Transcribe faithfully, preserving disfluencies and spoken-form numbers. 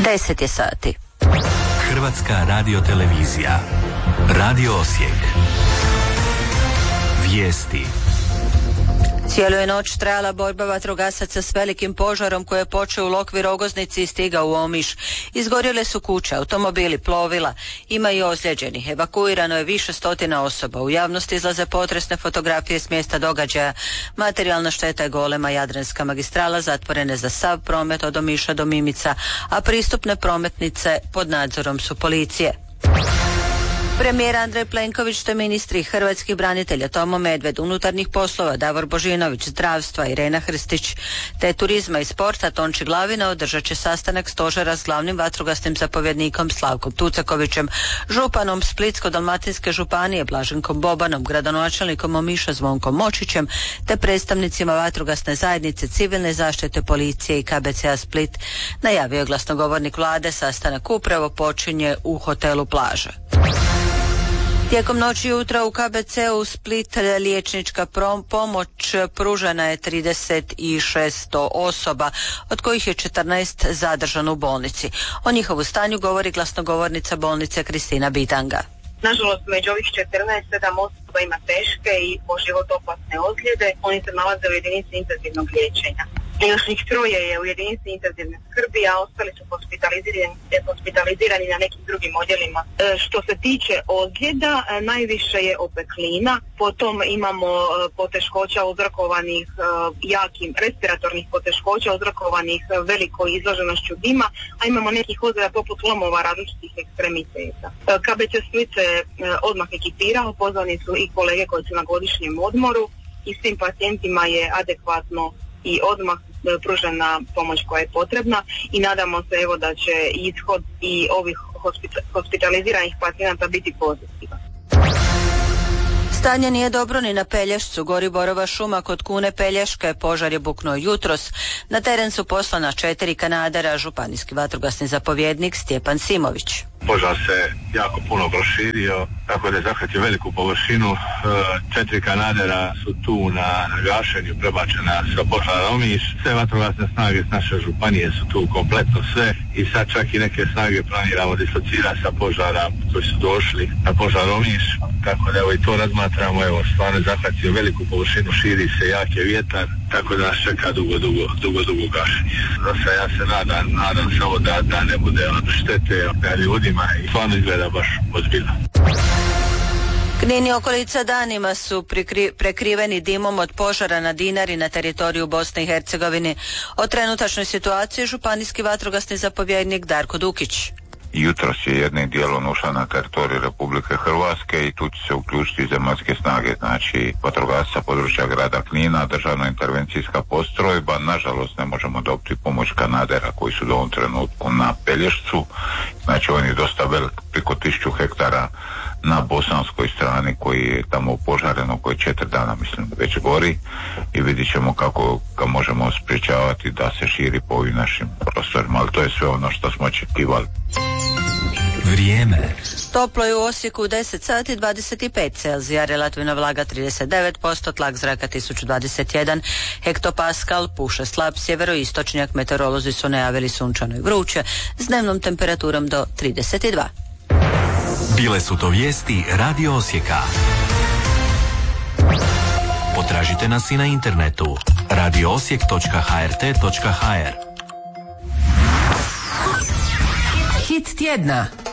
deset je sati. Hrvatska radiotelevizija. Radio Osijek. Vijesti. Cijelu je noć trajala borba vatrogasaca s velikim požarom koji je počeo u Lokvi Rogoznici i stigao u Omiš. Izgorjele su kuće, automobili, plovila. Ima i ozlijeđenih. Evakuirano je više stotina osoba. U javnosti izlaze potresne fotografije s mjesta događaja. Materijalna šteta je golema. Jadranska magistrala zatvorene za sav promet od Omiša do Mimica, a pristupne prometnice pod nadzorom su policije. Premijer Andrej Plenković te ministri hrvatskih branitelja Tomo Medved, unutarnjih poslova Davor Božinović, zdravstva Irena Hrstić te turizma i sporta Tonči Glavina održat će sastanak stožera s glavnim vatrogasnim zapovjednikom Slavkom Tucakovićem, županom Splitsko-dalmatinske županije Blaženkom Bobanom, gradonačelnikom Omiša Zvonkom Močićem te predstavnicima vatrogasne zajednice, civilne zaštite, policije i K B C-a Split. Najavio je glasnogovornik vlade. Sastanak upravo počinje u hotelu Plaža. Tijekom noći i jutra u K B C-u Split liječnička prom- pomoć pružena je trideset šest osoba, od kojih je četrnaest zadržano u bolnici. O njihovu stanju govori glasnogovornica bolnice Kristina Bitanga. Nažalost, među ovih četrnaest, sedam osoba ima teške i po život opasne ozljede. Oni se nalaze u jedinici intenzivnog liječenja. Još njih troje je u jedinici intenzivne skrbi, a ostali su hospitalizirani, hospitalizirani na nekim drugim odjelima. E, što se tiče ozljeda, e, najviše je opeklina, potom imamo e, poteškoća uzrokovanih e, jakim respiratornih poteškoća uzrokovanih e, velikoj izloženošću dima, a imamo nekih ozljeda poput lomova različitih ekstremiteta. E, K B C Split se e, odmah ekipirao, pozvani su i kolege koji su na godišnjem odmoru i svim pacijentima je adekvatno i odmah pružena pomoć koja je potrebna i nadamo se evo da će ishod i ovih hospita- hospitaliziranih pacijenata biti pozitivan. Stanje nije dobro ni na Pelješcu. Gori borova šuma kod Kune Pelješke. Požar je buknuo jutros. Na teren su poslana četiri kanadera, županijski vatrogasni zapovjednik Stjepan Simović. Požar se jako puno proširio, tako da je zahvatio veliku površinu. Četiri kanadera su tu na, na gašenju, prebačena sa požara Omiš. Sve vatrogasne snage s naše županije su tu kompletno sve i sad čak i neke snage planiramo dislocirati sa požara koji su došli na požar Omiš. Tako da evo i to razmatramo, evo stvarno je zahvatio veliku površinu, širi se jake vjetar, tako da nas čeka dugo, dugo, dugo, dugo gašenje. Zato ja se nadam, nadam samo da, da ne bude štete na ljudima i stvarno izgleda baš ozbiljno. Knin i okolica danima su prikri, prekriveni dimom od požara na Dinari na teritoriju Bosne i Hercegovine. O trenutačnoj situaciji županijski vatrogasni zapovjednik Darko Dukić. Jutros je jednim dijelom ušla na teritoriju Republike Hrvatske i tu će se uključiti zemaljske snage, znači vatrogasca područja grada Knina, državna intervencijska postrojba. Nažalost ne možemo dobiti pomoć kanadera koji su do ovom trenutku na Pelješcu, znači on je dosta velik, preko tisuću hektara na bosanskoj strani koji je tamo upožareno, koji četiri dana mislim već gori i vidit ćemo kako ga možemo sprječavati da se širi po ovim našim prostorima, ali to je sve ono što smo očekivali. Vrijeme. Toplo je u Osijeku deset sati dvadeset pet Celzija, relativna vlaga trideset devet posto, tlak zraka tisuću dvadeset jedan hektopaskal, puše slab sjeveroistočnjak, meteorolozi su najavili sunčano i vruće s dnevnom temperaturom do trideset dva. Bile su to vijesti Radio Osijeka. Potražite nas i na internetu radio osijek točka h r t točka h r. Hit tjedna.